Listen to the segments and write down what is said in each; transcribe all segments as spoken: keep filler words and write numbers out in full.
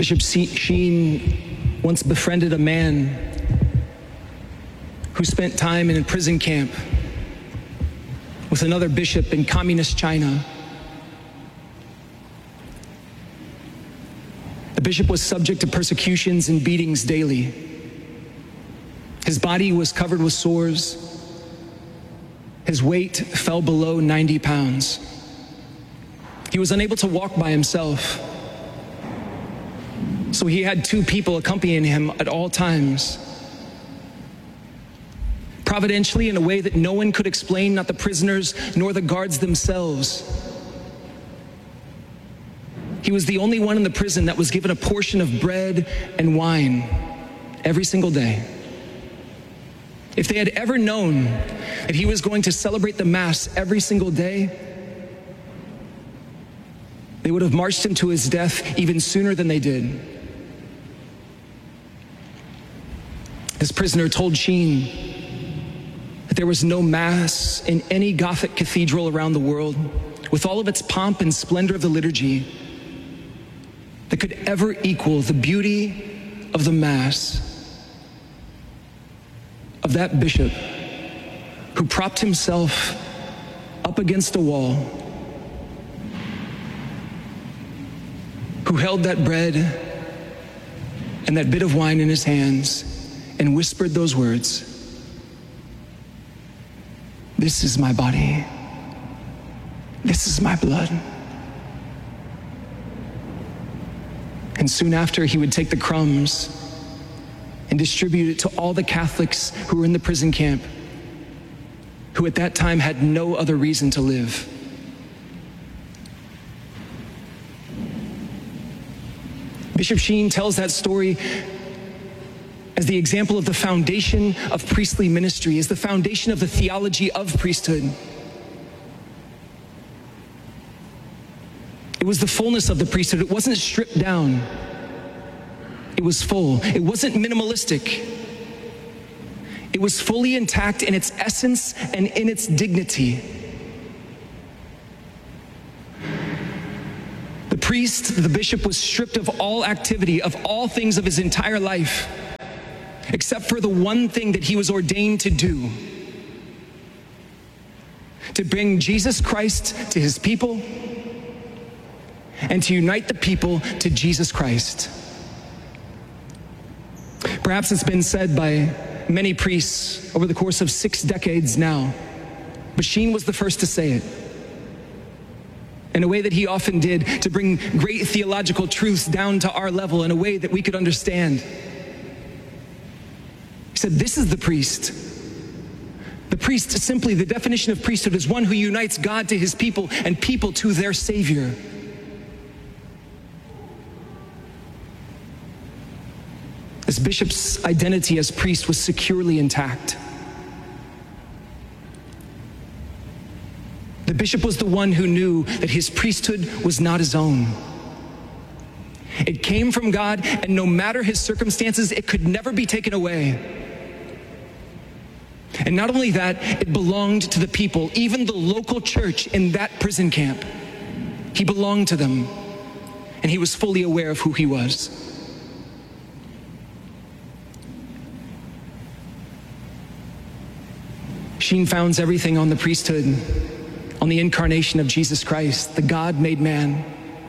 Bishop Sheen once befriended a man who spent time in a prison camp with another bishop in communist China. The bishop was subject to persecutions and beatings daily. His body was covered with sores. His weight fell below ninety pounds. He was unable to walk by himself, so he had two people accompanying him at all times. Providentially, in a way that no one could explain, not the prisoners nor the guards themselves, he was the only one in the prison that was given a portion of bread and wine every single day. If they had ever known that he was going to celebrate the Mass every single day, they would have marched him to his death even sooner than they did. This prisoner told Sheen that there was no Mass in any Gothic cathedral around the world, with all of its pomp and splendor of the liturgy, that could ever equal the beauty of the Mass of that bishop who propped himself up against a wall, who held that bread and that bit of wine in his hands and whispered those words, "This is my body. This is my blood." And soon after, he would take the crumbs and distribute it to all the Catholics who were in the prison camp, who at that time had no other reason to live. Bishop Sheen tells that story as the example of the foundation of priestly ministry, as the foundation of the theology of priesthood. It was the fullness of the priesthood. It wasn't stripped down. It was full. It wasn't minimalistic. It was fully intact in its essence and in its dignity. The priest, the bishop, was stripped of all activity, of all things of his entire life, except for the one thing that he was ordained to do: to bring Jesus Christ to his people and to unite the people to Jesus Christ. Perhaps it's been said by many priests over the course of six decades now, but Sheen was the first to say it, in a way that he often did, to bring great theological truths down to our level in a way that we could understand. He said, "This is the priest. The priest, simply, the definition of priesthood is one who unites God to his people and people to their Savior." This bishop's identity as priest was securely intact. The bishop was the one who knew that his priesthood was not his own. It came from God, and no matter his circumstances, it could never be taken away. And not only that, it belonged to the people, even the local church in that prison camp. He belonged to them, and he was fully aware of who he was. Sheen founds everything on the priesthood, on the incarnation of Jesus Christ, the God made man.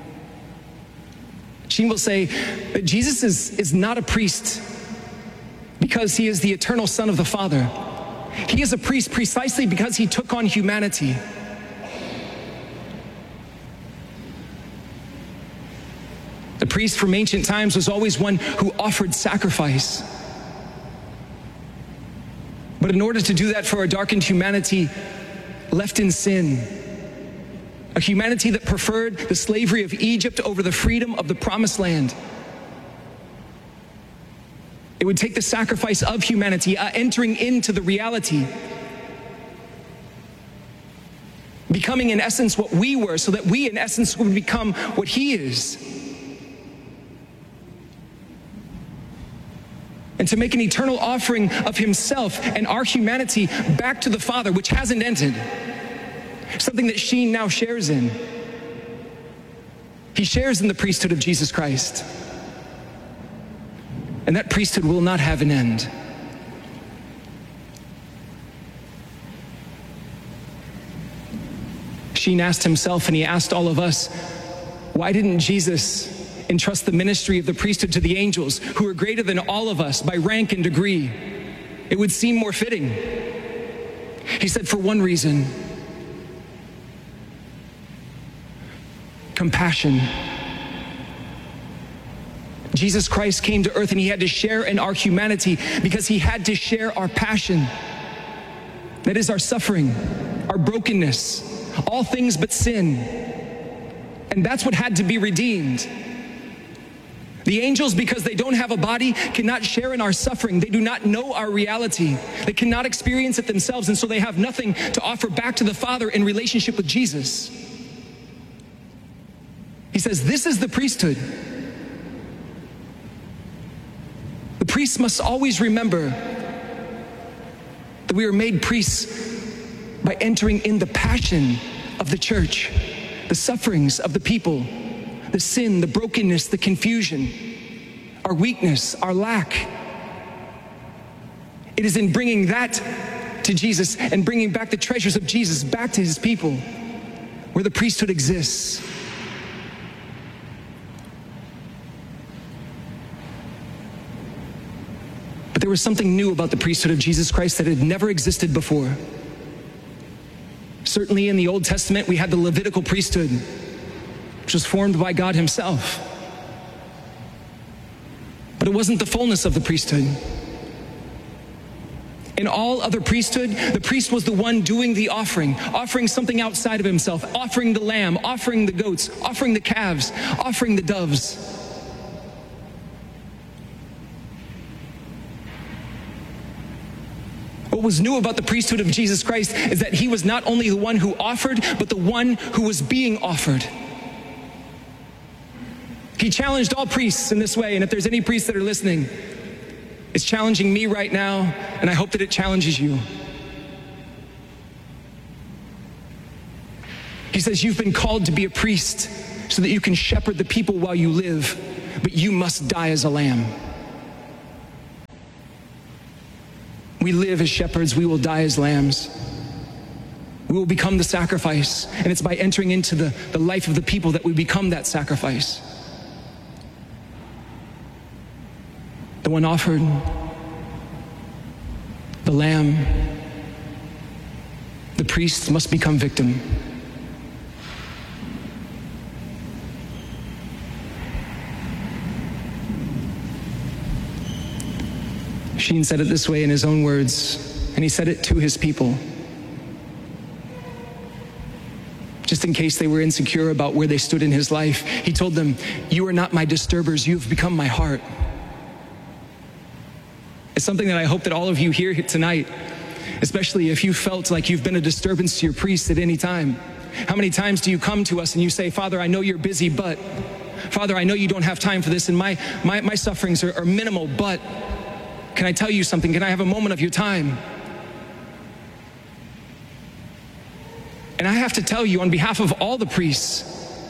Sheen will say that Jesus is, is not a priest because he is the eternal Son of the Father. He is a priest precisely because he took on humanity. The priest from ancient times was always one who offered sacrifice. But in order to do that for a darkened humanity left in sin, a humanity that preferred the slavery of Egypt over the freedom of the Promised Land, it would take the sacrifice of humanity, uh, entering into the reality, becoming in essence what we were, so that we in essence would become what he is. And to make an eternal offering of himself and our humanity back to the Father, which hasn't ended. Something that Sheen now shares in. He shares in the priesthood of Jesus Christ. And that priesthood will not have an end. Sheen asked himself, and he asked all of us, why didn't Jesus entrust the ministry of the priesthood to the angels, who are greater than all of us by rank and degree? It would seem more fitting. He said, for one reason: compassion. Jesus Christ came to earth and he had to share in our humanity because he had to share our passion. That is our suffering, our brokenness, all things but sin. And that's what had to be redeemed. The angels, because they don't have a body, cannot share in our suffering. They do not know our reality. They cannot experience it themselves, and so they have nothing to offer back to the Father in relationship with Jesus. He says, this is the priesthood. The priests must always remember that we are made priests by entering in the passion of the church, the sufferings of the people, the sin, the brokenness, the confusion, our weakness, our lack. It is in bringing that to Jesus and bringing back the treasures of Jesus back to his people where the priesthood exists. But there was something new about the priesthood of Jesus Christ that had never existed before. Certainly in the Old Testament, we had the Levitical priesthood, which was formed by God himself. But it wasn't the fullness of the priesthood. In all other priesthood, the priest was the one doing the offering, offering something outside of himself, offering the lamb, offering the goats, offering the calves, offering the doves. What was new about the priesthood of Jesus Christ is that he was not only the one who offered, but the one who was being offered. He challenged all priests in this way, and if there's any priests that are listening, it's challenging me right now, and I hope that it challenges you. He says, you've been called to be a priest so that you can shepherd the people while you live, but you must die as a lamb. We live as shepherds, we will die as lambs. We will become the sacrifice, and it's by entering into the, the life of the people that we become that sacrifice. The one offered, the lamb, the priest must become victim. Sheen said it this way in his own words, and he said it to his people. Just in case they were insecure about where they stood in his life, he told them, you are not my disturbers, you have become my heart. It's something that I hope that all of you hear tonight, especially if you felt like you've been a disturbance to your priest at any time. How many times do you come to us and you say, Father, I know you're busy, but, Father, I know you don't have time for this, and my, my, my sufferings are, are minimal, but, can I tell you something? Can I have a moment of your time? And I have to tell you on behalf of all the priests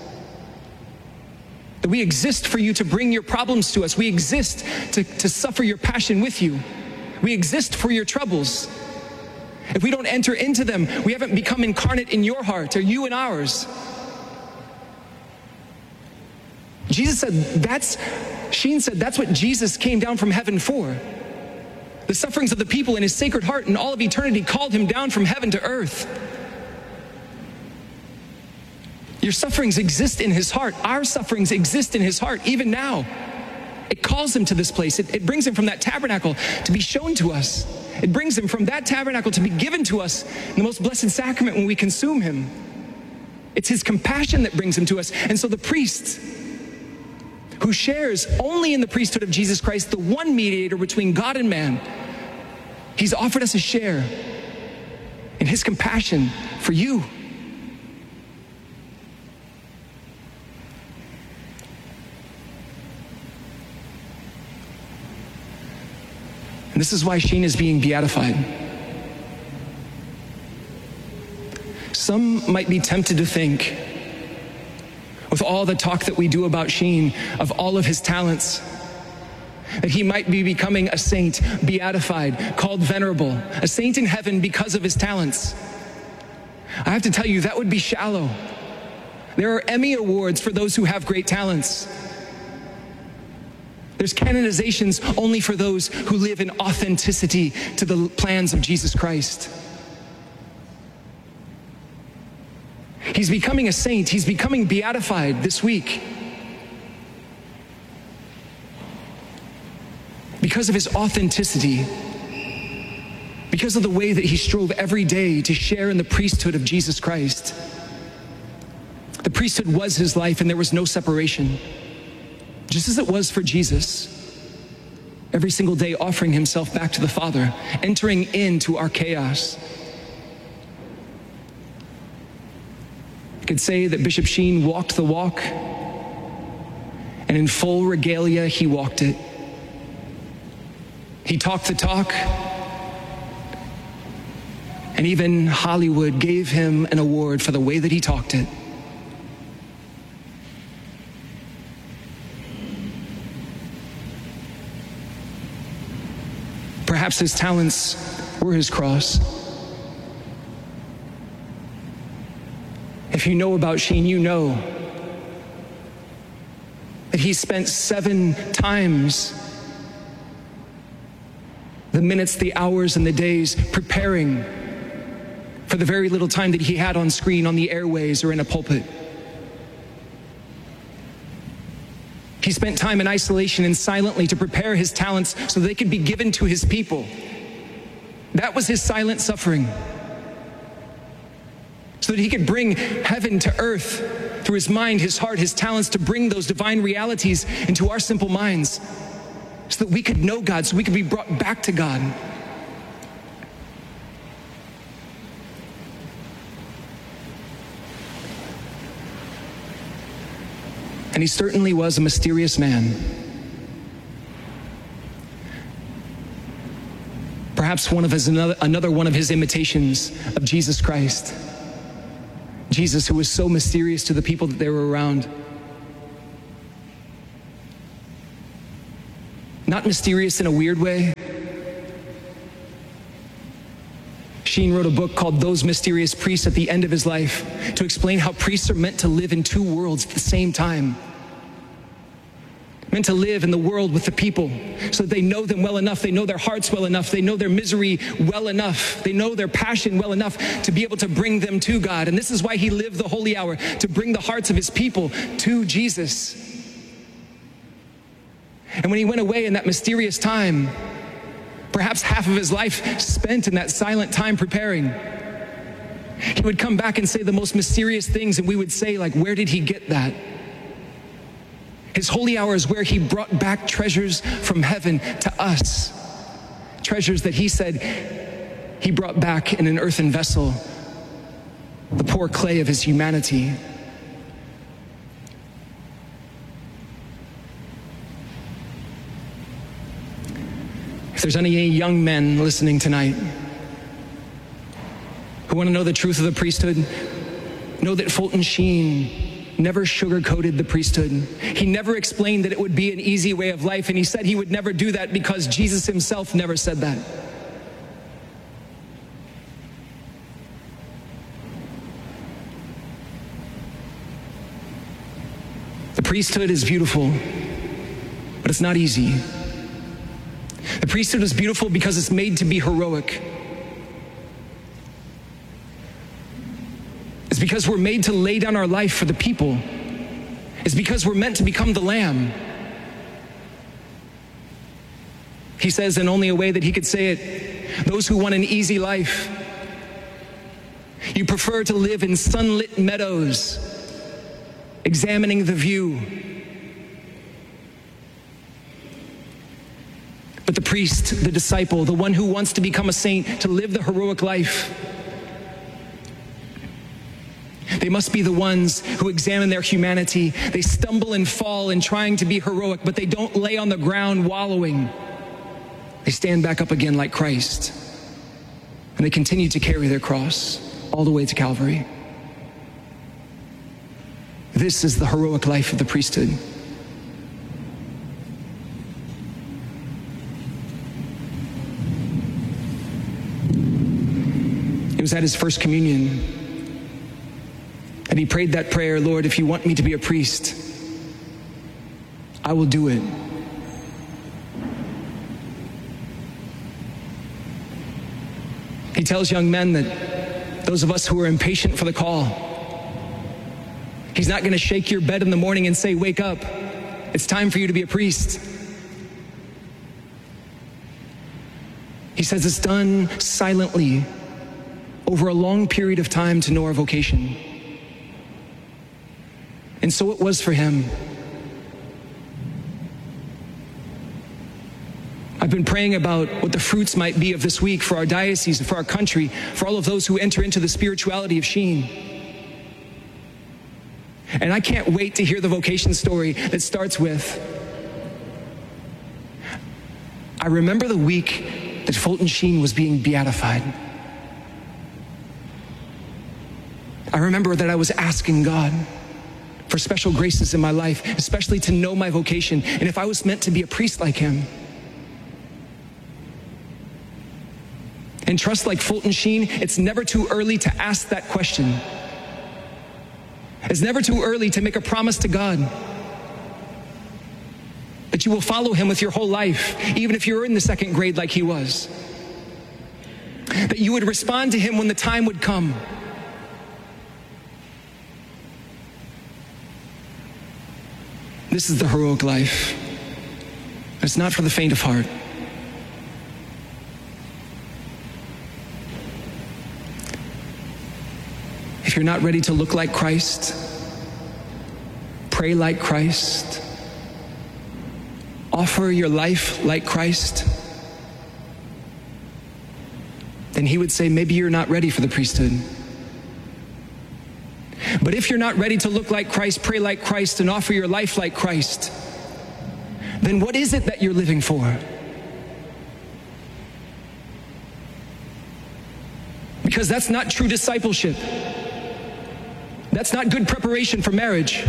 that we exist for you to bring your problems to us. We exist to, to suffer your passion with you. We exist for your troubles. If we don't enter into them, we haven't become incarnate in your heart or you in ours. Jesus said, that's, Sheen said, that's what Jesus came down from heaven for. The sufferings of the people in his sacred heart and all of eternity called him down from heaven to earth. Your sufferings exist in his heart. Our sufferings exist in his heart, even now. It calls him to this place. It, it brings him from that tabernacle to be shown to us. It brings him from that tabernacle to be given to us in the most blessed sacrament when we consume him. It's his compassion that brings him to us. And so the priest, who shares only in the priesthood of Jesus Christ, the one mediator between God and man, he's offered us a share in his compassion for you. And this is why Sheen is being beatified. Some might be tempted to think, with all the talk that we do about Sheen, of all of his talents, that he might be becoming a saint, beatified, called venerable, a saint in heaven because of his talents. I have to tell you, that would be shallow. There are Emmy Awards for those who have great talents. There's canonizations only for those who live in authenticity to the plans of Jesus Christ. He's becoming a saint. He's becoming beatified this week because of his authenticity, because of the way that he strove every day to share in the priesthood of Jesus Christ. The priesthood was his life, and there was no separation. Just as it was for Jesus, every single day offering himself back to the Father, entering into our chaos. I could say that Bishop Sheen walked the walk, and in full regalia, he walked it. He talked the talk, and even Hollywood gave him an award for the way that he talked it. Perhaps his talents were his cross. If you know about Sheen, you know that he spent seven times the minutes, the hours, and the days preparing for the very little time that he had on screen, on the airways, or in a pulpit. He spent time in isolation and silently to prepare his talents so they could be given to his people. That was his silent suffering. So that he could bring heaven to earth through his mind, his heart, his talents, to bring those divine realities into our simple minds so that we could know God, so we could be brought back to God. And he certainly was a mysterious man. Perhaps one of his another, another one of his imitations of Jesus Christ. Jesus, who was so mysterious to the people that they were around. Not mysterious in a weird way. Sheen wrote a book called Those Mysterious Priests at the end of his life to explain how priests are meant to live in two worlds at the same time. Meant to live in the world with the people so that they know them well enough, they know their hearts well enough, they know their misery well enough, they know their passion well enough to be able to bring them to God. And this is why he lived the holy hour, to bring the hearts of his people to Jesus. And when he went away in that mysterious time, perhaps half of his life spent in that silent time preparing, he would come back and say the most mysterious things, and we would say, like, where did he get that? His holy hour is where he brought back treasures from heaven to us. Treasures that he said he brought back in an earthen vessel, the poor clay of his humanity. If there's any young men listening tonight who want to know the truth of the priesthood, know that Fulton Sheen never sugarcoated the priesthood. He never explained that it would be an easy way of life, and he said he would never do that because Jesus himself never said that. The priesthood is beautiful, but it's not easy. The priesthood is beautiful because it's made to be heroic. It's because we're made to lay down our life for the people. It's because we're meant to become the lamb. He says in only a way that he could say it, those who want an easy life, you prefer to live in sunlit meadows, examining the view. But the priest, the disciple, the one who wants to become a saint, to live the heroic life, they must be the ones who examine their humanity. They stumble and fall in trying to be heroic, but they don't lay on the ground wallowing. They stand back up again like Christ, and they continue to carry their cross all the way to Calvary. This is the heroic life of the priesthood. was at his first communion. And he prayed that prayer, Lord, if you want me to be a priest, I will do it. He tells young men that those of us who are impatient for the call, he's not going to shake your bed in the morning and say, wake up, it's time for you to be a priest. He says it's done silently over a long period of time to know our vocation. And so it was for him. I've been praying about what the fruits might be of this week for our diocese, for our country, for all of those who enter into the spirituality of Sheen. And I can't wait to hear the vocation story that starts with, I remember the week that Fulton Sheen was being beatified. I remember that I was asking God for special graces in my life, especially to know my vocation, and if I was meant to be a priest like him. And trust, like Fulton Sheen, it's never too early to ask that question. It's never too early to make a promise to God that you will follow him with your whole life, even if you're in the second grade like he was. That you would respond to him when the time would come. This is the heroic life. It's not for the faint of heart. If you're not ready to look like Christ, pray like Christ, offer your life like Christ, then he would say, maybe you're not ready for the priesthood. But if you're not ready to look like Christ, pray like Christ, and offer your life like Christ, then what is it that you're living for? Because that's not true discipleship. That's not good preparation for marriage.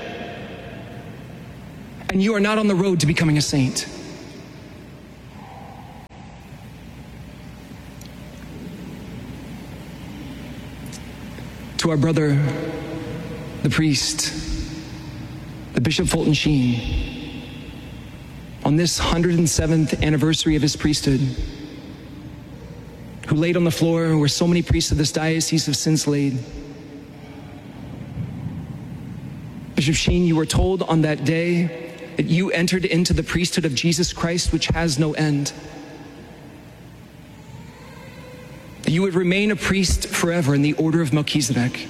And you are not on the road to becoming a saint. To our brother, the priest, the Bishop Fulton Sheen, on this one hundred seventh anniversary of his priesthood, who laid on the floor where so many priests of this diocese have since laid. Bishop Sheen, you were told on that day that you entered into the priesthood of Jesus Christ, which has no end. That you would remain a priest forever in the order of Melchizedek.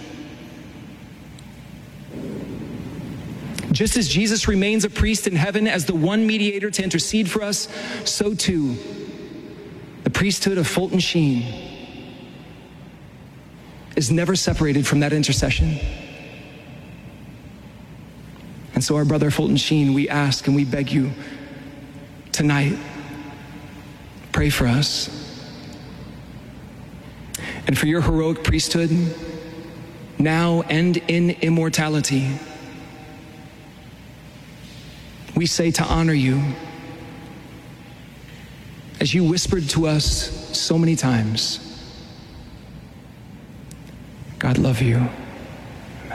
Just as Jesus remains a priest in heaven as the one mediator to intercede for us, so too the priesthood of Fulton Sheen is never separated from that intercession. And so our brother Fulton Sheen, we ask and we beg you tonight, pray for us. And for your heroic priesthood, now and in immortality, we say to honor you, as you whispered to us so many times, God love you.